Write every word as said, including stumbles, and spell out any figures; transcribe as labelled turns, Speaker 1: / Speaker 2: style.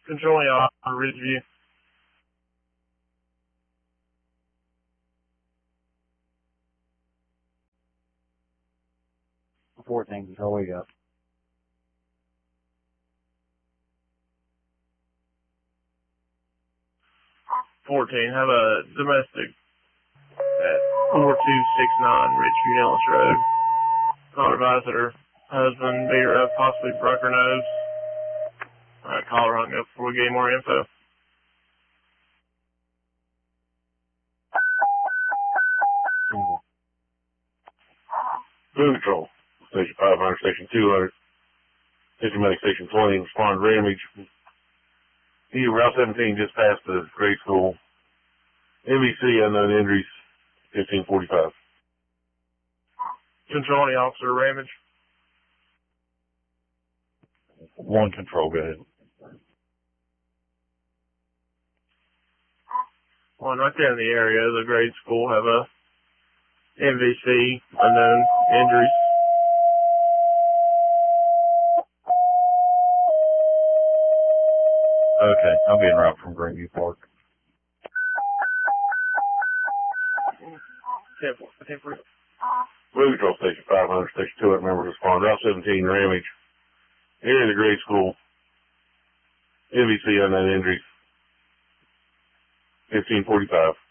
Speaker 1: Controlling officer, Ridgeview.
Speaker 2: fourteen, control, what you got?
Speaker 1: fourteen, have a domestic at four two six nine Ridgeview Nellis Road. Call advised that her husband beat her up, possibly broke her nose. Uh, call her hung up before we get more info.
Speaker 2: Single.
Speaker 3: Boom Control, Station five hundred, Station two hundred, Station Medic Station twenty, respond to damage. He Route seventeen just passed the grade school. M V C, unknown injuries, fifteen forty-five.
Speaker 1: Controlling officer, Ramage.
Speaker 3: One Control, go ahead.
Speaker 1: One right there in the area, the grade school have a M V C, unknown injuries.
Speaker 3: Okay, I'll be en route from Greenview Park.
Speaker 1: ten forty.
Speaker 3: Boom Control, Station five hundred, Station two hundred, members respond. Route seventeen, Ramage. Area of the grade school. M V C, unknown injuries, fifteen forty-five.